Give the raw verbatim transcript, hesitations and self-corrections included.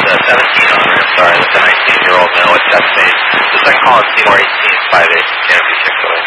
the seventeen owner, I'm sorry, with the nineteen-year-old male with chest pain. The second call is Seymour eighteen five eight, Canopy six oh eight.